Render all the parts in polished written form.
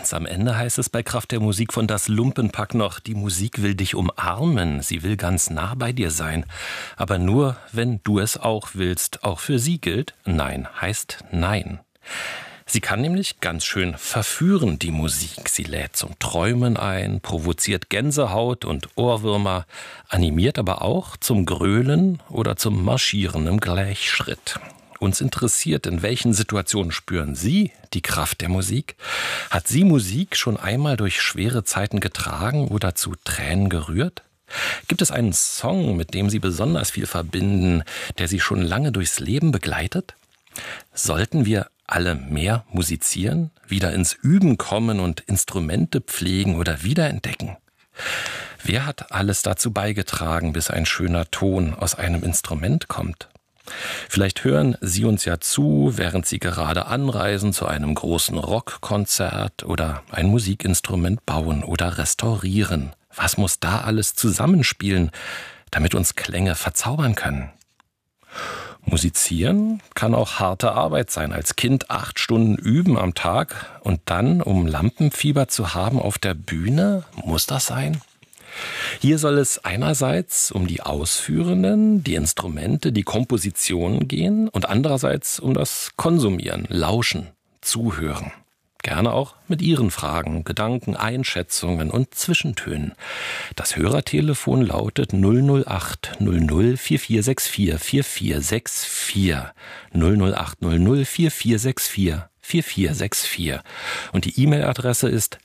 Ganz am Ende heißt es bei Kraft der Musik von Das Lumpenpack noch: Die Musik will dich umarmen, sie will ganz nah bei dir sein. Aber nur, wenn du es auch willst. Auch für sie gilt: Nein heißt Nein. Sie kann nämlich ganz schön verführen, die Musik. Sie lädt zum Träumen ein, provoziert Gänsehaut und Ohrwürmer, animiert aber auch zum Grölen oder zum Marschieren im Gleichschritt. Uns interessiert, in welchen Situationen spüren Sie die Kraft der Musik? Hat Sie Musik schon einmal durch schwere Zeiten getragen oder zu Tränen gerührt? Gibt es einen Song, mit dem Sie besonders viel verbinden, der Sie schon lange durchs Leben begleitet? Sollten wir alle mehr musizieren, wieder ins Üben kommen und Instrumente pflegen oder wiederentdecken? Wer hat alles dazu beigetragen, bis ein schöner Ton aus einem Instrument kommt? Vielleicht hören Sie uns ja zu, während Sie gerade anreisen zu einem großen Rockkonzert oder ein Musikinstrument bauen oder restaurieren. Was muss da alles zusammenspielen, damit uns Klänge verzaubern können? Musizieren kann auch harte Arbeit sein. Als Kind 8 Stunden üben am Tag und dann, um Lampenfieber zu haben auf der Bühne, muss das sein? Hier soll es einerseits um die Ausführenden, die Instrumente, die Kompositionen gehen und andererseits um das Konsumieren, Lauschen, Zuhören. Gerne auch mit Ihren Fragen, Gedanken, Einschätzungen und Zwischentönen. Das Hörertelefon lautet 008 00 4464 4464 008 00 4464 4464 und die E-Mail-Adresse ist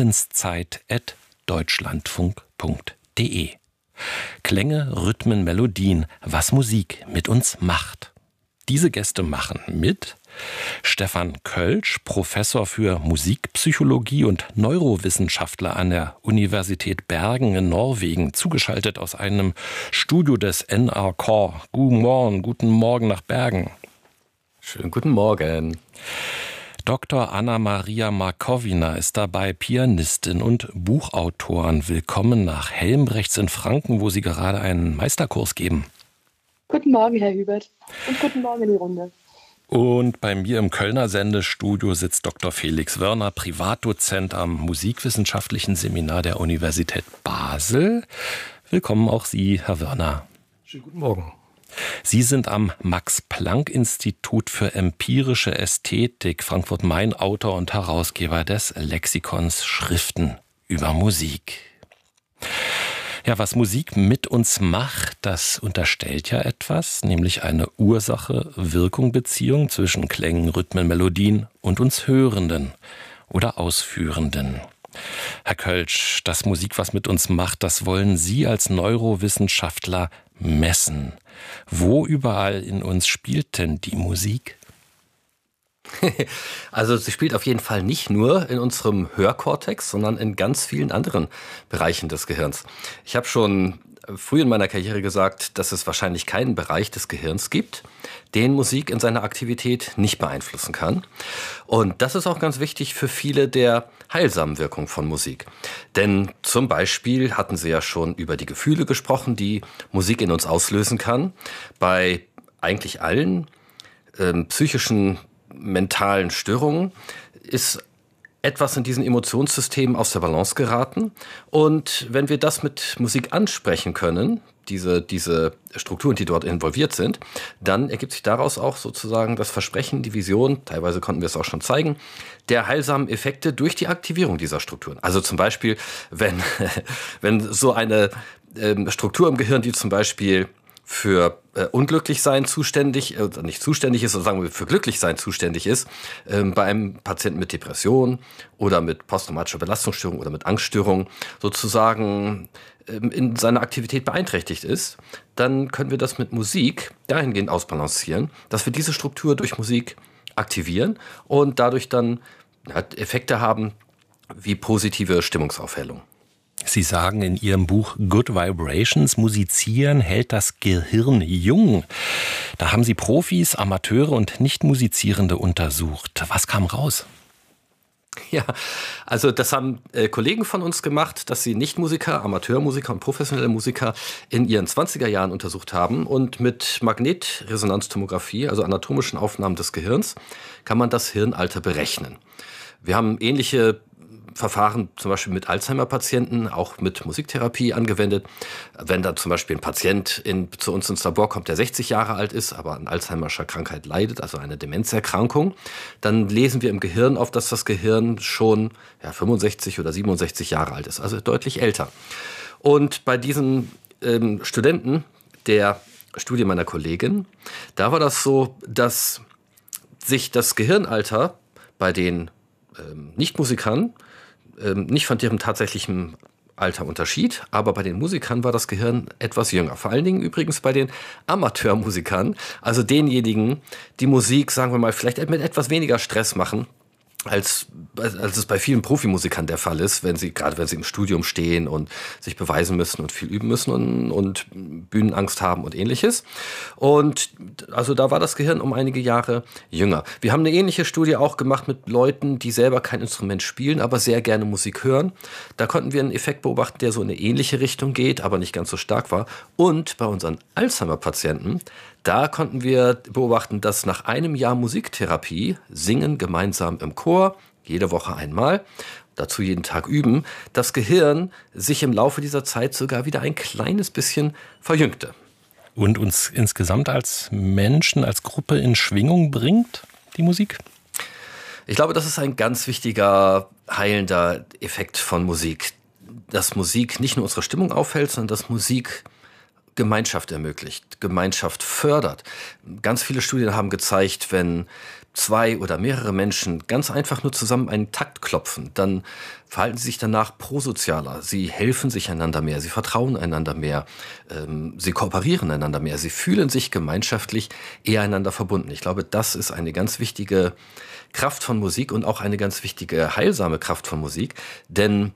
lebenszeit@deutschlandfunk.de. Klänge, Rhythmen, Melodien, was Musik mit uns macht. Diese Gäste machen mit Stefan Kölsch, Professor für Musikpsychologie und Neurowissenschaftler an der Universität Bergen in Norwegen, zugeschaltet aus einem Studio des NRK. Guten Morgen nach Bergen. Schönen guten Morgen. Dr. Anna-Maria Markowina ist dabei, Pianistin und Buchautorin. Willkommen nach Helmbrechts in Franken, wo Sie gerade einen Meisterkurs geben. Guten Morgen, Herr Hubert. Und guten Morgen in die Runde. Und bei mir im Kölner Sendestudio sitzt Dr. Felix Wörner, Privatdozent am Musikwissenschaftlichen Seminar der Universität Basel. Willkommen auch Sie, Herr Wörner. Schönen guten Morgen. Sie sind am Max-Planck-Institut für empirische Ästhetik Frankfurt-Main Autor und Herausgeber des Lexikons Schriften über Musik. Ja, was Musik mit uns macht, das unterstellt ja etwas, nämlich eine Ursache-Wirkung-Beziehung zwischen Klängen, Rhythmen, Melodien und uns Hörenden oder Ausführenden. Herr Kölsch, das Musik, was mit uns macht, das wollen Sie als Neurowissenschaftler messen. Wo überall in uns spielt denn die Musik? Also sie spielt auf jeden Fall nicht nur in unserem Hörkortex, sondern in ganz vielen anderen Bereichen des Gehirns. Ich habe schon früh in meiner Karriere gesagt, dass es wahrscheinlich keinen Bereich des Gehirns gibt, den Musik in seiner Aktivität nicht beeinflussen kann. Und das ist auch ganz wichtig für viele der heilsamen Wirkungen von Musik. Denn zum Beispiel hatten Sie ja schon über die Gefühle gesprochen, die Musik in uns auslösen kann. Bei eigentlich allen psychischen mentalen Störungen ist etwas in diesen Emotionssystemen aus der Balance geraten. Und wenn wir das mit Musik ansprechen können, diese Strukturen, die dort involviert sind, dann ergibt sich daraus auch sozusagen das Versprechen, die Vision, teilweise konnten wir es auch schon zeigen, der heilsamen Effekte durch die Aktivierung dieser Strukturen. Also zum Beispiel, wenn so eine Struktur im Gehirn, die zum Beispiel für Unglücklichsein zuständig, nicht zuständig ist, sondern sagen wir für Glücklichsein zuständig ist, bei einem Patienten mit Depression oder mit posttraumatischer Belastungsstörung oder mit Angststörung sozusagen in seiner Aktivität beeinträchtigt ist, dann können wir das mit Musik dahingehend ausbalancieren, dass wir diese Struktur durch Musik aktivieren und dadurch dann Effekte haben wie positive Stimmungsaufhellung. Sie sagen in Ihrem Buch Good Vibrations, Musizieren hält das Gehirn jung. Da haben Sie Profis, Amateure und Nicht-Musizierende untersucht. Was kam raus? Ja, also das haben Kollegen von uns gemacht, dass sie Nichtmusiker, Amateurmusiker und professionelle Musiker in ihren 20er Jahren untersucht haben. Und mit Magnetresonanztomographie, also anatomischen Aufnahmen des Gehirns, kann man das Hirnalter berechnen. Wir haben ähnliche Verfahren zum Beispiel mit Alzheimer-Patienten, auch mit Musiktherapie angewendet. Wenn da zum Beispiel ein Patient zu uns ins Labor kommt, der 60 Jahre alt ist, aber an Alzheimerscher Krankheit leidet, also eine Demenzerkrankung, dann lesen wir im Gehirn auf, dass das Gehirn schon 65 oder 67 Jahre alt ist, also deutlich älter. Und bei diesen Studenten der Studie meiner Kollegin, da war das so, dass sich das Gehirnalter bei den Nichtmusikern nicht von deren tatsächlichem Alter unterschied, aber bei den Musikern war das Gehirn etwas jünger. Vor allen Dingen übrigens bei den Amateurmusikern, also denjenigen, die Musik, sagen wir mal, vielleicht mit etwas weniger Stress machen, als es bei vielen Profimusikern der Fall ist, gerade wenn sie im Studium stehen und sich beweisen müssen und viel üben müssen und Bühnenangst haben und ähnliches. Und also da war das Gehirn um einige Jahre jünger. Wir haben eine ähnliche Studie auch gemacht mit Leuten, die selber kein Instrument spielen, aber sehr gerne Musik hören. Da konnten wir einen Effekt beobachten, der so in eine ähnliche Richtung geht, aber nicht ganz so stark war. Und bei unseren Alzheimer-Patienten, da konnten wir beobachten, dass nach einem Jahr Musiktherapie, Singen gemeinsam im Chor, jede Woche einmal, dazu jeden Tag üben, das Gehirn sich im Laufe dieser Zeit sogar wieder ein kleines bisschen verjüngte. Und uns insgesamt als Menschen, als Gruppe in Schwingung bringt, die Musik? Ich glaube, das ist ein ganz wichtiger, heilender Effekt von Musik. Dass Musik nicht nur unsere Stimmung aufhält, sondern dass Musik Gemeinschaft ermöglicht, Gemeinschaft fördert. Ganz viele Studien haben gezeigt, wenn 2 oder mehrere Menschen ganz einfach nur zusammen einen Takt klopfen, dann verhalten sie sich danach prosozialer. Sie helfen sich einander mehr, sie vertrauen einander mehr, sie kooperieren einander mehr, sie fühlen sich gemeinschaftlich eher einander verbunden. Ich glaube, das ist eine ganz wichtige Kraft von Musik und auch eine ganz wichtige heilsame Kraft von Musik, denn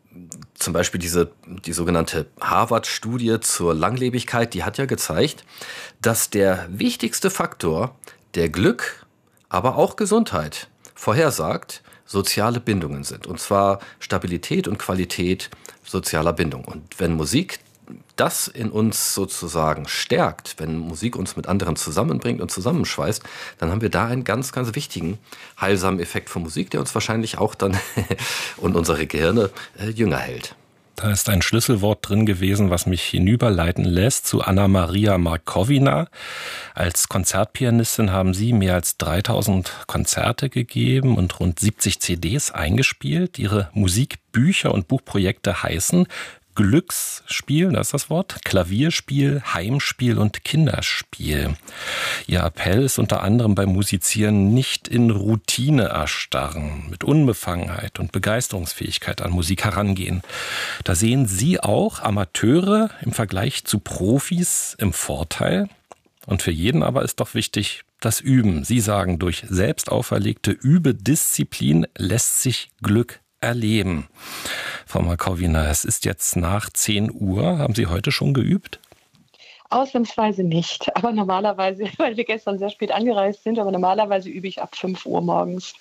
zum Beispiel die sogenannte Harvard-Studie zur Langlebigkeit, die hat ja gezeigt, dass der wichtigste Faktor, der Glück, aber auch Gesundheit vorhersagt, soziale Bindungen sind. Und zwar Stabilität und Qualität sozialer Bindung. Und wenn Musik das in uns sozusagen stärkt, wenn Musik uns mit anderen zusammenbringt und zusammenschweißt, dann haben wir da einen ganz, ganz wichtigen heilsamen Effekt von Musik, der uns wahrscheinlich auch dann und unsere Gehirne jünger hält. Da ist ein Schlüsselwort drin gewesen, was mich hinüberleiten lässt zu Anna-Maria Markowina. Als Konzertpianistin haben Sie mehr als 3000 Konzerte gegeben und rund 70 CDs eingespielt. Ihre Musikbücher und Buchprojekte heißen Glücksspiel, das ist das Wort, Klavierspiel, Heimspiel und Kinderspiel. Ihr Appell ist unter anderem beim Musizieren nicht in Routine erstarren, mit Unbefangenheit und Begeisterungsfähigkeit an Musik herangehen. Da sehen Sie auch Amateure im Vergleich zu Profis im Vorteil. Und für jeden aber ist doch wichtig, das Üben. Sie sagen, durch selbst auferlegte Übedisziplin lässt sich Glück erleben. Frau Markowina, es ist jetzt nach 10 Uhr. Haben Sie heute schon geübt? Ausnahmsweise nicht. Aber normalerweise, weil wir gestern sehr spät angereist sind, aber normalerweise übe ich ab 5 Uhr morgens.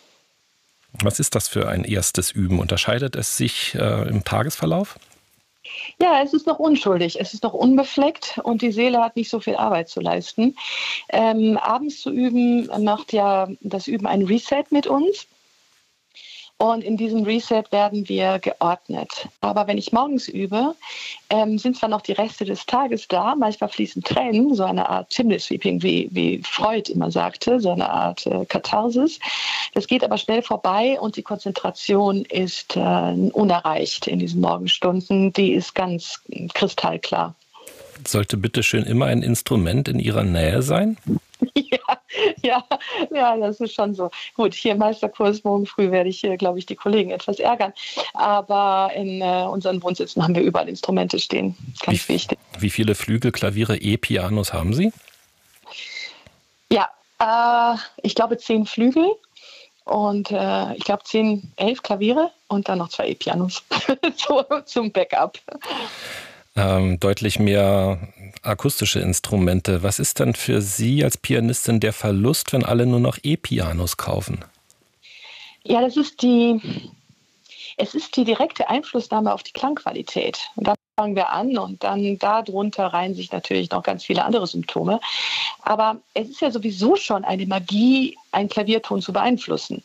Was ist das für ein erstes Üben? Unterscheidet es sich im Tagesverlauf? Ja, es ist noch unschuldig, es ist noch unbefleckt und die Seele hat nicht so viel Arbeit zu leisten. Abends zu üben macht ja das Üben ein Reset mit uns. Und in diesem Reset werden wir geordnet. Aber wenn ich morgens übe, sind zwar noch die Reste des Tages da, manchmal fließen Tränen, so eine Art Chimney-Sweeping, wie Freud immer sagte, so eine Art Katharsis. Das geht aber schnell vorbei und die Konzentration ist unerreicht in diesen Morgenstunden. Die ist ganz kristallklar. Sollte bitte schön immer ein Instrument in Ihrer Nähe sein? Ja, das ist schon so. Gut, hier im Meisterkurs morgen früh werde ich, glaube ich, die Kollegen etwas ärgern. Aber in unseren Wohnsitzen haben wir überall Instrumente stehen. Ganz wichtig. Wie viele Flügel, Klaviere, E-Pianos haben Sie? Ja, ich glaube 10 Flügel und ich glaube 11 Klaviere und dann noch 2 E-Pianos zum Backup. Deutlich mehr akustische Instrumente. Was ist denn für Sie als Pianistin der Verlust, wenn alle nur noch E-Pianos kaufen? Ja, es ist die direkte Einflussnahme auf die Klangqualität. Und da fangen wir an und dann darunter reihen sich natürlich noch ganz viele andere Symptome. Aber es ist ja sowieso schon eine Magie, einen Klavierton zu beeinflussen.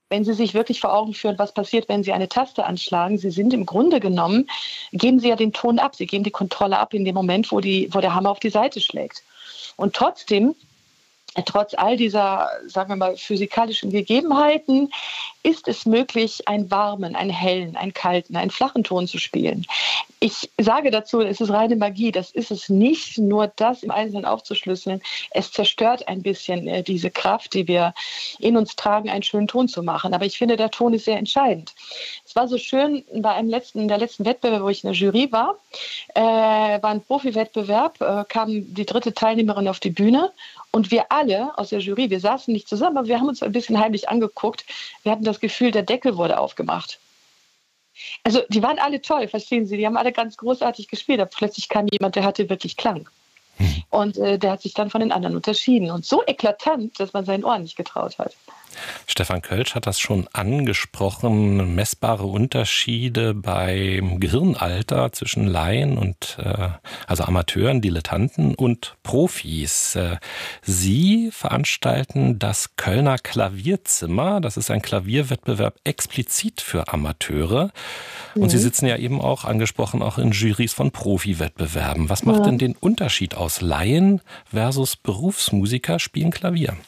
Wenn Sie sich wirklich vor Augen führen, was passiert, wenn Sie eine Taste anschlagen, Sie sind im Grunde genommen, geben Sie ja den Ton ab. Sie geben die Kontrolle ab in dem Moment, wo der Hammer auf die Saite schlägt. Und trotzdem, trotz all dieser, sagen wir mal, physikalischen Gegebenheiten, ist es möglich, einen warmen, einen hellen, einen kalten, einen flachen Ton zu spielen. Ich sage dazu, es ist reine Magie. Das ist es nicht, nur das im Einzelnen aufzuschlüsseln. Es zerstört ein bisschen diese Kraft, die wir in uns tragen, einen schönen Ton zu machen. Aber ich finde, der Ton ist sehr entscheidend. Es war so schön, bei der letzten Wettbewerb, wo ich in der Jury war ein Profi-Wettbewerb, kam die dritte Teilnehmerin auf die Bühne und wir alle aus der Jury, wir saßen nicht zusammen, aber wir haben uns ein bisschen heimlich angeguckt. Wir hatten das Gefühl, der Deckel wurde aufgemacht. Also die waren alle toll, verstehen Sie, die haben alle ganz großartig gespielt, aber plötzlich kam jemand, der hatte wirklich Klang. Und der hat sich dann von den anderen unterschieden und so eklatant, dass man seinen Ohren nicht getraut hat. Stefan Kölsch hat das schon angesprochen, messbare Unterschiede beim Gehirnalter zwischen Laien und also Amateuren, Dilettanten und Profis. Sie veranstalten das Kölner Klavierzimmer, das ist ein Klavierwettbewerb explizit für Amateure. Und Sie sitzen ja eben auch, angesprochen, auch in Jurys von Profi-Wettbewerben. Was macht denn den Unterschied aus Laien versus Berufsmusiker spielen Klavier?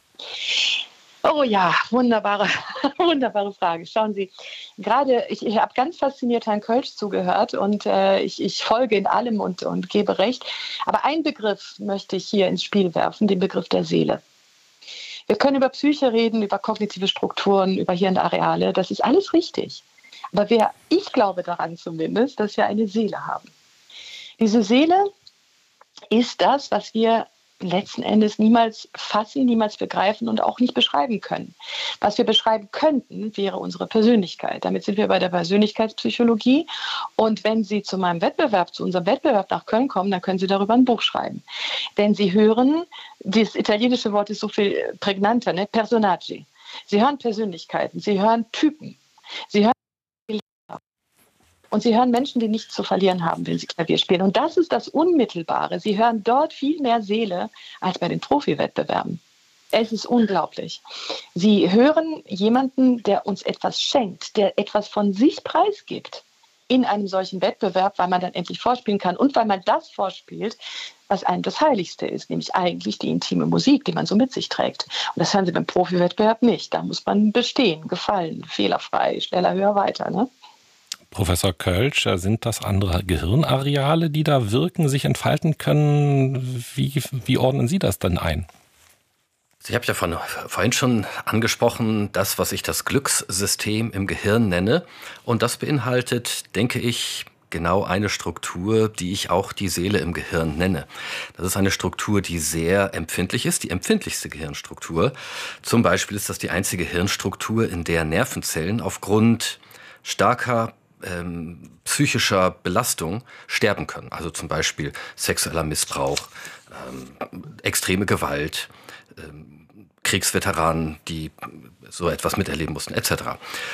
Oh ja, wunderbare Frage. Schauen Sie, gerade ich habe ganz fasziniert Herrn Kölsch zugehört und ich folge in allem und gebe recht. Aber einen Begriff möchte ich hier ins Spiel werfen, den Begriff der Seele. Wir können über Psyche reden, über kognitive Strukturen, über Hirnareale, das ist alles richtig. Aber ich glaube daran zumindest, dass wir eine Seele haben. Diese Seele ist das, was wir letzten Endes niemals fassen, niemals begreifen und auch nicht beschreiben können. Was wir beschreiben könnten, wäre unsere Persönlichkeit. Damit sind wir bei der Persönlichkeitspsychologie. Und wenn Sie zu unserem Wettbewerb nach Köln kommen, dann können Sie darüber ein Buch schreiben. Denn Sie hören, das italienische Wort ist so viel prägnanter, ne? Personaggi. Sie hören Persönlichkeiten, Sie hören Typen, Sie hören und Sie hören Menschen, die nichts zu verlieren haben, wenn sie Klavier spielen. Und das ist das Unmittelbare. Sie hören dort viel mehr Seele als bei den Profi-Wettbewerben. Es ist unglaublich. Sie hören jemanden, der uns etwas schenkt, der etwas von sich preisgibt in einem solchen Wettbewerb, weil man dann endlich vorspielen kann und weil man das vorspielt, was einem das Heiligste ist, nämlich eigentlich die intime Musik, die man so mit sich trägt. Und das hören Sie beim Profi-Wettbewerb nicht. Da muss man bestehen, gefallen, fehlerfrei, schneller, höher, weiter, ne? Professor Kölsch, sind das andere Gehirnareale, die da wirken, sich entfalten können? Wie ordnen Sie das denn ein? Ich habe ja vorhin schon angesprochen, das, was ich das Glückssystem im Gehirn nenne. Und das beinhaltet, denke ich, genau eine Struktur, die ich auch die Seele im Gehirn nenne. Das ist eine Struktur, die sehr empfindlich ist, die empfindlichste Gehirnstruktur. Zum Beispiel ist das die einzige Hirnstruktur, in der Nervenzellen aufgrund starker psychischer Belastung sterben können. Also zum Beispiel sexueller Missbrauch, extreme Gewalt, Kriegsveteranen, die so etwas miterleben mussten, etc.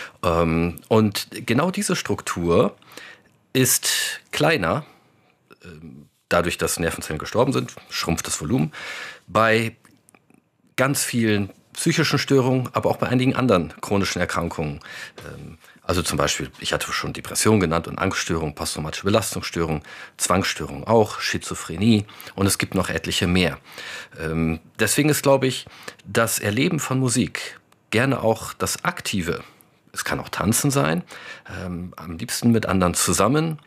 Und genau diese Struktur ist kleiner, dadurch, dass Nervenzellen gestorben sind, schrumpft das Volumen, bei ganz vielen psychischen Störungen, aber auch bei einigen anderen chronischen Erkrankungen. Also zum Beispiel, ich hatte schon Depression genannt und Angststörungen, posttraumatische Belastungsstörungen, Zwangsstörungen auch, Schizophrenie und es gibt noch etliche mehr. Deswegen ist, glaube ich, das Erleben von Musik, gerne auch das Aktive, es kann auch Tanzen sein, am liebsten mit anderen zusammen,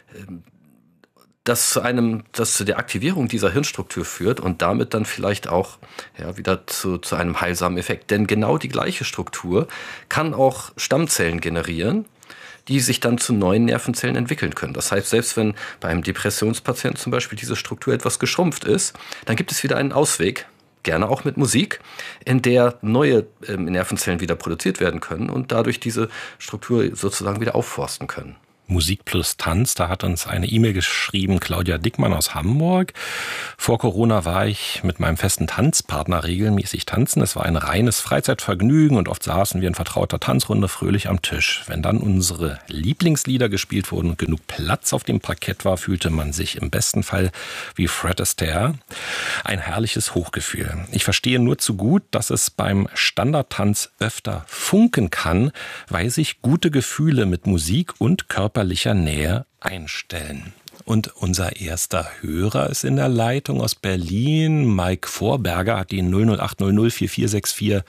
das zu der Aktivierung dieser Hirnstruktur führt und damit dann vielleicht auch wieder zu einem heilsamen Effekt. Denn genau die gleiche Struktur kann auch Stammzellen generieren, die sich dann zu neuen Nervenzellen entwickeln können. Das heißt, selbst wenn bei einem Depressionspatienten zum Beispiel diese Struktur etwas geschrumpft ist, dann gibt es wieder einen Ausweg, gerne auch mit Musik, in der neue Nervenzellen wieder produziert werden können und dadurch diese Struktur sozusagen wieder aufforsten können. Musik plus Tanz, da hat uns eine E-Mail geschrieben, Claudia Dickmann aus Hamburg. Vor Corona war ich mit meinem festen Tanzpartner regelmäßig tanzen. Es war ein reines Freizeitvergnügen und oft saßen wir in vertrauter Tanzrunde fröhlich am Tisch. Wenn dann unsere Lieblingslieder gespielt wurden und genug Platz auf dem Parkett war, fühlte man sich im besten Fall wie Fred Astaire. Ein herrliches Hochgefühl. Ich verstehe nur zu gut, dass es beim Standardtanz öfter funken kann, weil sich gute Gefühle mit Musik und körperlicher Nähe einstellen. Und unser erster Hörer ist in der Leitung aus Berlin. Mike Vorberger hat die 00800 4464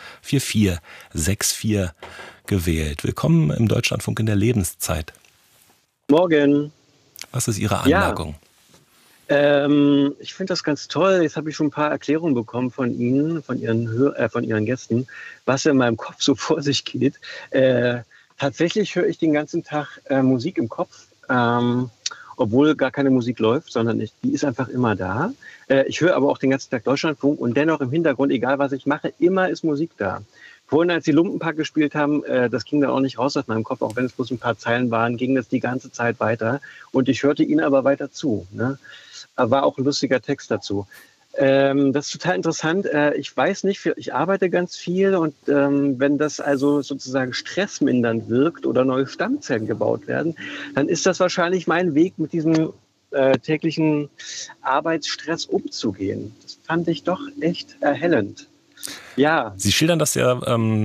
4464 gewählt. Willkommen im Deutschlandfunk in der Lebenszeit. Morgen. Was ist Ihre Anmerkung? Ich finde das ganz toll. Jetzt habe ich schon ein paar Erklärungen bekommen von Ihnen, von Ihren Gästen, was in meinem Kopf so vor sich geht. Tatsächlich höre ich den ganzen Tag Musik im Kopf, obwohl gar keine Musik läuft, sondern die ist einfach immer da. Ich höre aber auch den ganzen Tag Deutschlandfunk und dennoch im Hintergrund, egal was ich mache, immer ist Musik da. Vorhin, als die Lumpenpack gespielt haben, das ging dann auch nicht raus aus meinem Kopf, auch wenn es bloß ein paar Zeilen waren, ging das die ganze Zeit weiter. Und ich hörte ihnen aber weiter zu. Ne? War auch ein lustiger Text dazu. Das ist total interessant. Ich weiß nicht, ich arbeite ganz viel und wenn das also sozusagen stressmindernd wirkt oder neue Stammzellen gebaut werden, dann ist das wahrscheinlich mein Weg, mit diesem täglichen Arbeitsstress umzugehen. Das fand ich doch echt erhellend. Ja. Sie schildern das ja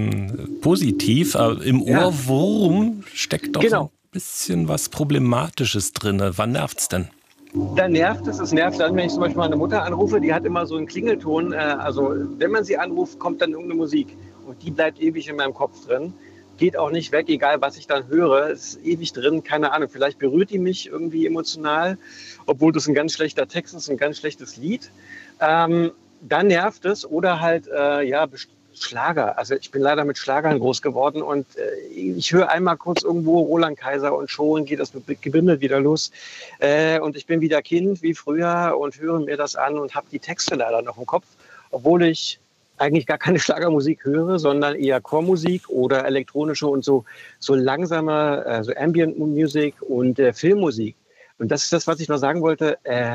positiv. Im Ohrwurm steckt doch ein bisschen was Problematisches drin. Wann nervt's denn? Da nervt es. Es nervt dann, wenn ich zum Beispiel meine Mutter anrufe, die hat immer so einen Klingelton. Also wenn man sie anruft, kommt dann irgendeine Musik. Und die bleibt ewig in meinem Kopf drin. Geht auch nicht weg, egal was ich dann höre. Es ist ewig drin, keine Ahnung. Vielleicht berührt die mich irgendwie emotional, obwohl das ein ganz schlechter Text ist, ein ganz schlechtes Lied. Dann nervt es. Oder halt, Schlager. Also ich bin leider mit Schlagern groß geworden und ich höre einmal kurz irgendwo Roland Kaiser und schon geht das Gebimmel wieder los. Und ich bin wieder Kind wie früher und höre mir das an und habe die Texte leider noch im Kopf, obwohl ich eigentlich gar keine Schlagermusik höre, sondern eher Chormusik oder elektronische und so langsame, so Ambient Music und Filmmusik. Und das ist das, was ich noch sagen wollte.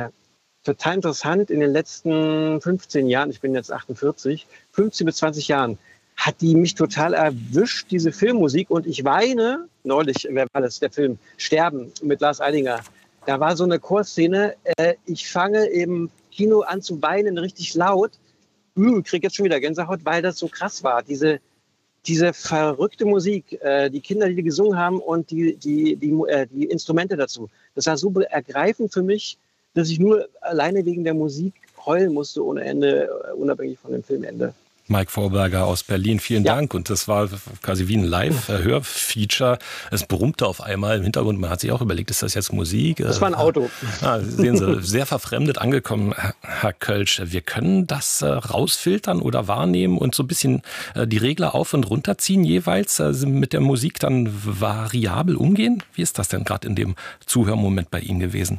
Total interessant, in den letzten 15 Jahren, ich bin jetzt 48, 15 bis 20 Jahren, hat die mich total erwischt, diese Filmmusik. Und ich weine, neulich, wer war das, der Film Sterben mit Lars Eidinger. Da war so eine Chorszene, ich fange im Kino an zu weinen, richtig laut. Kriege jetzt schon wieder Gänsehaut, weil das so krass war. Diese verrückte Musik, die Kinder, die gesungen haben und die Instrumente dazu. Das war so ergreifend für mich, dass ich nur alleine wegen der Musik heulen musste ohne Ende, unabhängig von dem Filmende. Mike Vorberger aus Berlin, vielen Dank. Und das war quasi wie ein Live-Hörfeature. Es brummte auf einmal im Hintergrund. Man hat sich auch überlegt, ist das jetzt Musik? Das war ein Auto. Sehen Sie, sehr verfremdet angekommen, Herr Kölsch. Wir können das rausfiltern oder wahrnehmen und so ein bisschen die Regler auf- und runterziehen jeweils, mit der Musik dann variabel umgehen? Wie ist das denn gerade in dem Zuhörmoment bei Ihnen gewesen?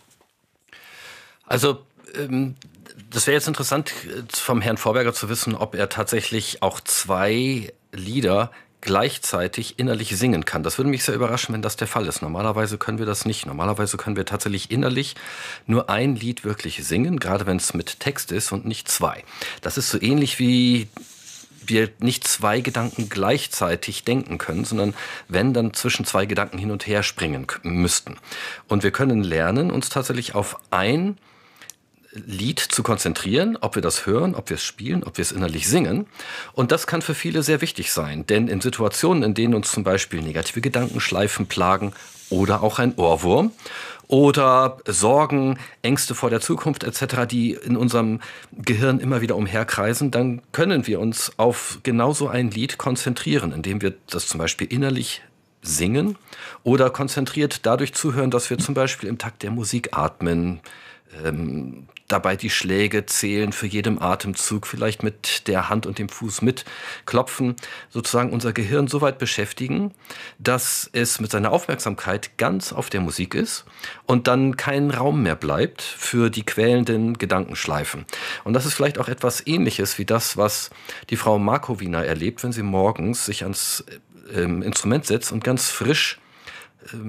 Also, das wäre jetzt interessant vom Herrn Vorberger zu wissen, ob er tatsächlich auch 2 Lieder gleichzeitig innerlich singen kann. Das würde mich sehr überraschen, wenn das der Fall ist. Normalerweise können wir das nicht. Normalerweise können wir tatsächlich innerlich nur ein Lied wirklich singen, gerade wenn es mit Text ist und nicht 2. Das ist so ähnlich wie wir nicht 2 Gedanken gleichzeitig denken können, sondern wenn, dann zwischen 2 Gedanken hin und her springen müssten. Und wir können lernen, uns tatsächlich auf ein Lied zu konzentrieren, ob wir das hören, ob wir es spielen, ob wir es innerlich singen. Und das kann für viele sehr wichtig sein, denn in Situationen, in denen uns zum Beispiel negative Gedankenschleifen plagen oder auch ein Ohrwurm oder Sorgen, Ängste vor der Zukunft etc., die in unserem Gehirn immer wieder umherkreisen, dann können wir uns auf genau so ein Lied konzentrieren, indem wir das zum Beispiel innerlich singen oder konzentriert dadurch zuhören, dass wir zum Beispiel im Takt der Musik atmen, dabei die Schläge zählen für jedem Atemzug, vielleicht mit der Hand und dem Fuß mitklopfen, sozusagen unser Gehirn so weit beschäftigen, dass es mit seiner Aufmerksamkeit ganz auf der Musik ist und dann kein Raum mehr bleibt für die quälenden Gedankenschleifen. Und das ist vielleicht auch etwas Ähnliches wie das, was die Frau Markowiner erlebt, wenn sie morgens sich ans Instrument setzt und ganz frisch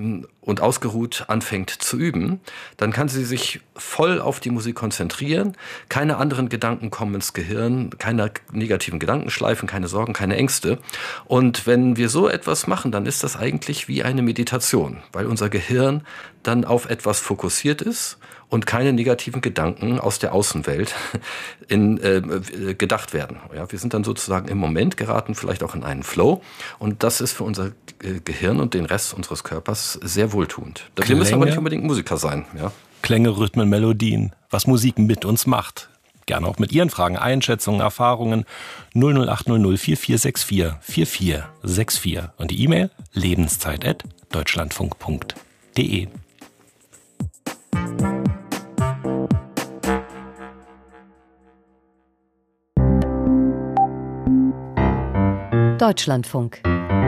und ausgeruht anfängt zu üben, dann kann sie sich voll auf die Musik konzentrieren. Keine anderen Gedanken kommen ins Gehirn, keine negativen Gedankenschleifen, keine Sorgen, keine Ängste. Und wenn wir so etwas machen, dann ist das eigentlich wie eine Meditation, weil unser Gehirn dann auf etwas fokussiert ist und keine negativen Gedanken aus der Außenwelt gedacht werden. Ja, wir sind dann sozusagen im Moment geraten, vielleicht auch in einen Flow. Und das ist für unser Gehirn und den Rest unseres Körpers sehr wohltuend. Wir müssen aber nicht unbedingt Musiker sein. Ja? Klänge, Rhythmen, Melodien, was Musik mit uns macht. Gerne auch mit Ihren Fragen, Einschätzungen, Erfahrungen. 00800 4464 4464. Und die E-Mail lebenszeit@deutschlandfunk.de. Deutschlandfunk.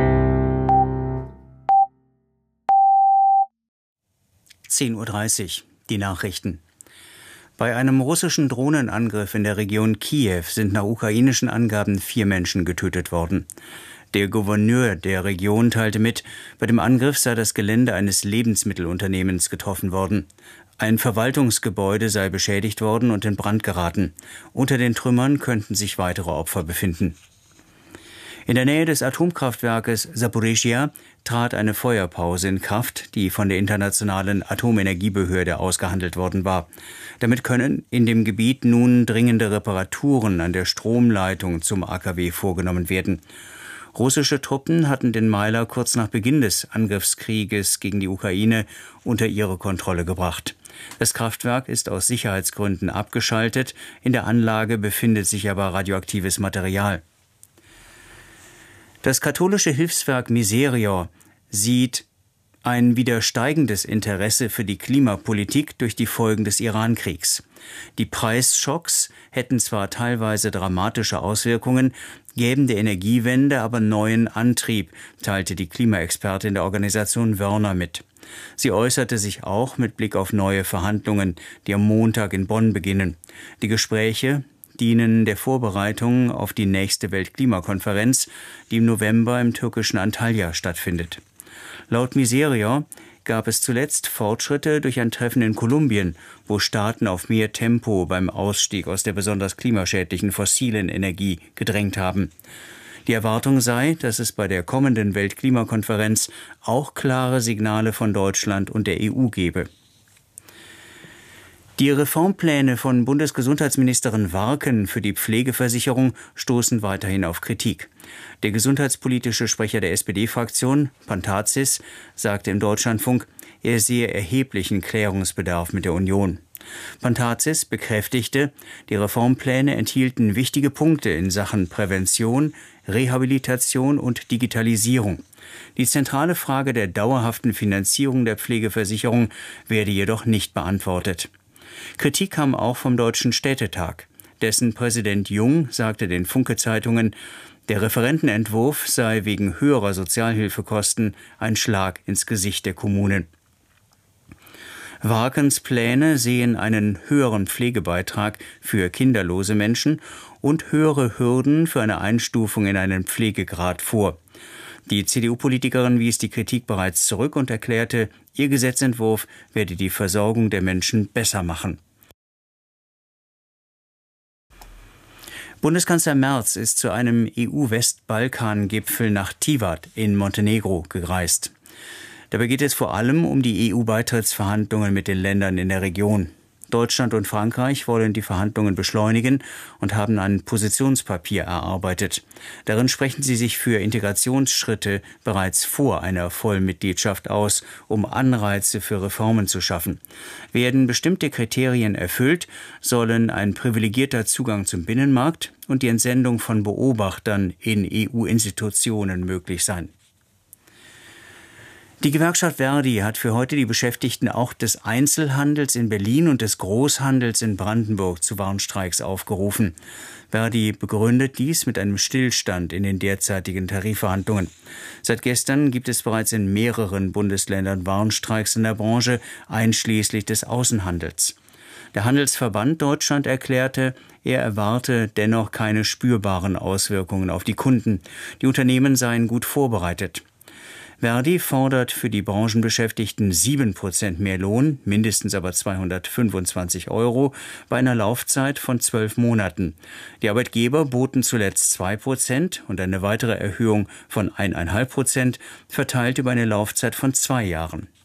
(10:30 Uhr), die Nachrichten. Bei einem russischen Drohnenangriff in der Region Kiew sind nach ukrainischen Angaben 4 Menschen getötet worden. Der Gouverneur der Region teilte mit, bei dem Angriff sei das Gelände eines Lebensmittelunternehmens getroffen worden. Ein Verwaltungsgebäude sei beschädigt worden und in Brand geraten. Unter den Trümmern könnten sich weitere Opfer befinden. In der Nähe des Atomkraftwerkes Saporischschja trat eine Feuerpause in Kraft, die von der Internationalen Atomenergiebehörde ausgehandelt worden war. Damit können in dem Gebiet nun dringende Reparaturen an der Stromleitung zum AKW vorgenommen werden. Russische Truppen hatten den Meiler kurz nach Beginn des Angriffskrieges gegen die Ukraine unter ihre Kontrolle gebracht. Das Kraftwerk ist aus Sicherheitsgründen abgeschaltet, in der Anlage befindet sich aber radioaktives Material. Das katholische Hilfswerk Miserior sieht ein wieder steigendes Interesse für die Klimapolitik durch die Folgen des Iran-Kriegs. Die Preisschocks hätten zwar teilweise dramatische Auswirkungen, gäben der Energiewende aber neuen Antrieb, teilte die Klimaexpertin der Organisation Wörner mit. Sie äußerte sich auch mit Blick auf neue Verhandlungen, die am Montag in Bonn beginnen. Die Gespräche dienen der Vorbereitung auf die nächste Weltklimakonferenz, die im November im türkischen Antalya stattfindet. Laut Miserior gab es zuletzt Fortschritte durch ein Treffen in Kolumbien, wo Staaten auf mehr Tempo beim Ausstieg aus der besonders klimaschädlichen fossilen Energie gedrängt haben. Die Erwartung sei, dass es bei der kommenden Weltklimakonferenz auch klare Signale von Deutschland und der EU gebe. Die Reformpläne von Bundesgesundheitsministerin Warken für die Pflegeversicherung stoßen weiterhin auf Kritik. Der gesundheitspolitische Sprecher der SPD-Fraktion, Pantazis, sagte im Deutschlandfunk, er sehe erheblichen Klärungsbedarf mit der Union. Pantazis bekräftigte, die Reformpläne enthielten wichtige Punkte in Sachen Prävention, Rehabilitation und Digitalisierung. Die zentrale Frage der dauerhaften Finanzierung der Pflegeversicherung werde jedoch nicht beantwortet. Kritik kam auch vom Deutschen Städtetag. Dessen Präsident Jung sagte den Funke-Zeitungen, der Referentenentwurf sei wegen höherer Sozialhilfekosten ein Schlag ins Gesicht der Kommunen. Warkens Pläne sehen einen höheren Pflegebeitrag für kinderlose Menschen und höhere Hürden für eine Einstufung in einen Pflegegrad vor. Die CDU-Politikerin wies die Kritik bereits zurück und erklärte, ihr Gesetzentwurf werde die Versorgung der Menschen besser machen. Bundeskanzler Merz ist zu einem EU-Westbalkan-Gipfel nach Tivat in Montenegro gereist. Dabei geht es vor allem um die EU-Beitrittsverhandlungen mit den Ländern in der Region. Deutschland und Frankreich wollen die Verhandlungen beschleunigen und haben ein Positionspapier erarbeitet. Darin sprechen sie sich für Integrationsschritte bereits vor einer Vollmitgliedschaft aus, um Anreize für Reformen zu schaffen. Werden bestimmte Kriterien erfüllt, sollen ein privilegierter Zugang zum Binnenmarkt und die Entsendung von Beobachtern in EU-Institutionen möglich sein. Die Gewerkschaft Verdi hat für heute die Beschäftigten auch des Einzelhandels in Berlin und des Großhandels in Brandenburg zu Warnstreiks aufgerufen. Verdi begründet dies mit einem Stillstand in den derzeitigen Tarifverhandlungen. Seit gestern gibt es bereits in mehreren Bundesländern Warnstreiks in der Branche, einschließlich des Außenhandels. Der Handelsverband Deutschland erklärte, er erwarte dennoch keine spürbaren Auswirkungen auf die Kunden. Die Unternehmen seien gut vorbereitet. Verdi fordert für die Branchenbeschäftigten 7% mehr Lohn, mindestens aber 225 € bei einer Laufzeit von 12 Monaten. Die Arbeitgeber boten zuletzt 2% und eine weitere Erhöhung von 1,5% verteilt über eine Laufzeit von 2 Jahren.